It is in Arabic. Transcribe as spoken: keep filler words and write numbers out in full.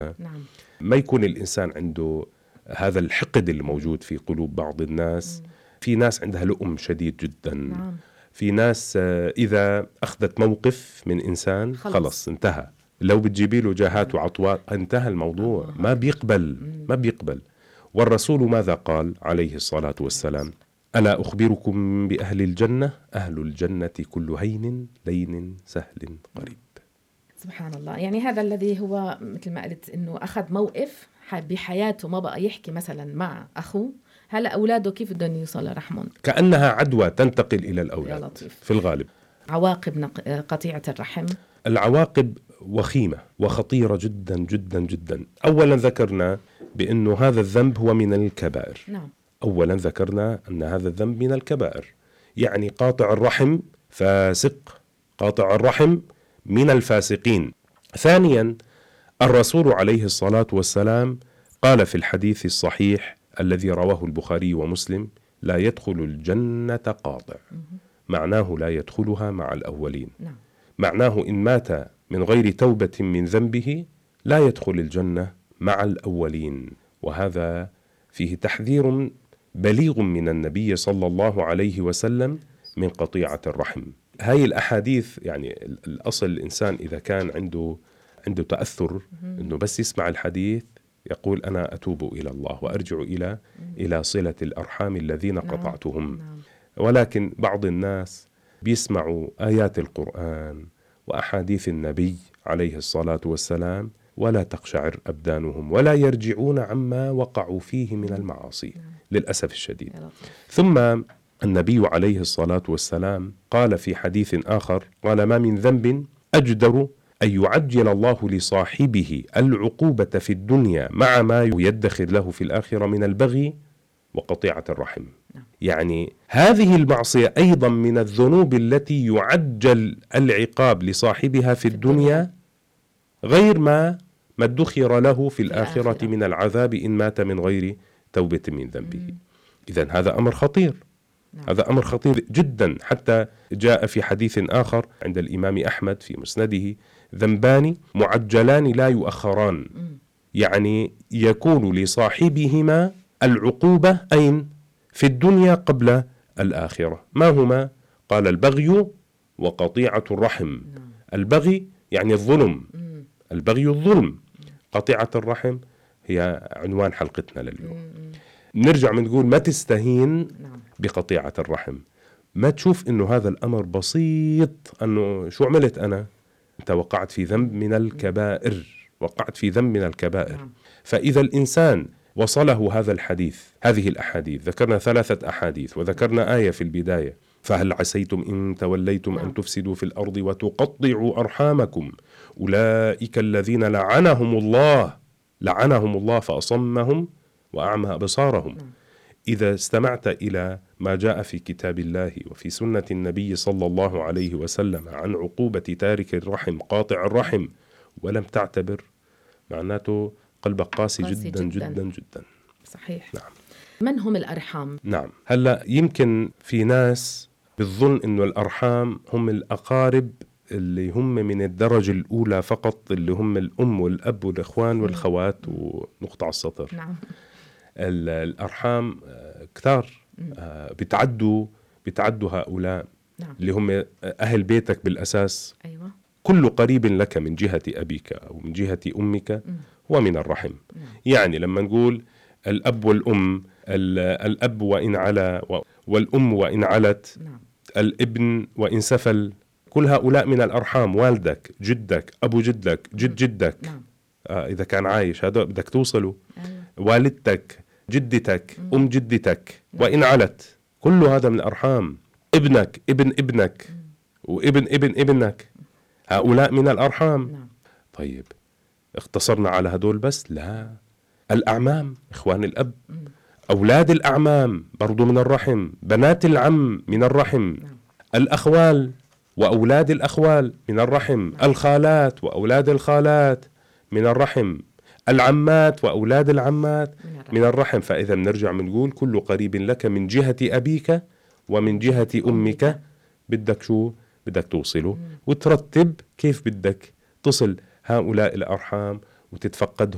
نعم. ما يكون الإنسان عنده هذا الحقد اللي موجود في قلوب بعض الناس. في ناس عندها لؤم شديد جدا. نعم. في ناس إذا أخذت موقف من إنسان خلص, خلص انتهى. لو بتجيبي له جاهات وعطوات انتهى الموضوع. الله ما بيقبل ما بيقبل. والرسول ماذا قال عليه الصلاة والسلام؟ ألا أخبركم بأهل الجنة؟ أهل الجنة كل هين لين سهل قريب. سبحان الله. يعني هذا الذي هو مثل ما قلت إنه أخذ موقف بحياته، ما بقى يحكي مثلا مع أخوه. هلا أولاده كيف بدهم يوصلوا رحمهم؟ كأنها عدوى تنتقل إلى الأولاد في الغالب. عواقب قطيعة الرحم، العواقب وخيمة وخطيرة جدا جدا جدا. أولا ذكرنا بأنه هذا الذنب هو من الكبائر. نعم. أولا ذكرنا أن هذا الذنب من الكبائر، يعني قاطع الرحم فاسق، قاطع الرحم من الفاسقين. ثانيا الرسول عليه الصلاة والسلام قال في الحديث الصحيح الذي رواه البخاري ومسلم: لا يدخل الجنة قاطع. معناه لا يدخلها مع الأولين. نعم. معناه إن مات من غير توبة من ذنبه لا يدخل الجنة مع الأولين. وهذا فيه تحذير بليغ من النبي صلى الله عليه وسلم من قطيعة الرحم. هاي الأحاديث يعني الأصل الإنسان إذا كان عنده عنده تأثر إنه بس يسمع الحديث يقول أنا أتوب إلى الله وأرجع إلى إلى صلة الأرحام الذين قطعتهم. ولكن بعض الناس بيسمعوا آيات القرآن وأحاديث النبي عليه الصلاة والسلام ولا تقشعر أبدانهم ولا يرجعون عما وقعوا فيه من المعاصي للأسف الشديد. ثم النبي عليه الصلاة والسلام قال في حديث آخر قال: ما من ذنب أجدر أن يعجل الله لصاحبه العقوبة في الدنيا مع ما يدخر له في الآخرة من البغي وقطيعة الرحم. يعني هذه المعصية أيضا من الذنوب التي يعجل العقاب لصاحبها في الدنيا غير ما ما ادخر له في الآخرة من العذاب إن مات من غير توبة من ذنبه. إذن هذا أمر خطير. نعم. هذا أمر خطير جدا. حتى جاء في حديث آخر عند الإمام أحمد في مسنده: ذنبان معجلان لا يؤخران. م. يعني يكون لصاحبهما العقوبة أين؟ في الدنيا قبل الآخرة. ما هما؟ قال: البغي وقطيعة الرحم. م. البغي يعني الظلم. م. البغي الظلم. قطيعة الرحم هي عنوان حلقتنا لليوم. م. نرجع من نقول ما تستهين بقطيعة الرحم. ما تشوف إنه هذا الأمر بسيط، أنه شو عملت أنا؟ أنت وقعت في ذنب من الكبائر. وقعت في ذنب من الكبائر. فإذا الإنسان وصله هذا الحديث، هذه الأحاديث، ذكرنا ثلاثة أحاديث وذكرنا آية في البداية: فهل عسيتم إن توليتم أن تفسدوا في الأرض وتقطعوا أرحامكم أولئك الذين لعنهم الله لعنهم الله فأصمهم وأعمى أبصارهم. إذا استمعت إلى ما جاء في كتاب الله وفي سنة النبي صلى الله عليه وسلم عن عقوبة تارك الرحم قاطع الرحم ولم تعتبر، معناته قلبك قاسي, قاسي جدا, جدا جدا جدا. صحيح. نعم. من هم الأرحام؟ نعم. هلأ يمكن في ناس بالظن إنه الأرحام هم الأقارب اللي هم من الدرجة الأولى فقط، اللي هم الأم والأب والإخوان والخوات ونقطع السطر. نعم. الأرحام كتار بتعدوا بتعدوا هؤلاء. نعم. اللي هم أهل بيتك بالأساس. أيوة. كل قريب لك من جهة أبيك أو من جهة أمك هو من الرحم. نعم. يعني لما نقول الأب والأم، الأب وإن علا والأم وإن علت. نعم. الابن وإن سفل، كل هؤلاء من الأرحام. والدك، جدك، أبو جدك، جد جدك. نعم. آه إذا كان عايش هذا بدك توصله. أيوة. والدتك، جدتك، مم. أم جدتك. نعم. وإن علت، كل هذا من الأرحام. ابنك، ابن ابنك، مم. وابن ابن ابنك، هؤلاء من الأرحام. نعم. طيب اختصرنا على هدول بس؟ لا. الأعمام، إخوان الأب. مم. أولاد الأعمام برضو من الرحم. بنات العم من الرحم. نعم. الأخوال وأولاد الأخوال من الرحم. نعم. الخالات وأولاد الخالات من الرحم. العمات وأولاد العمات من الرحم. من الرحم. فإذا بنرجع بنقول كل قريب لك من جهة أبيك ومن جهة أمك بدك شو؟ بدك توصله. مم. وترتب كيف بدك تصل هؤلاء الأرحام وتتفقدهم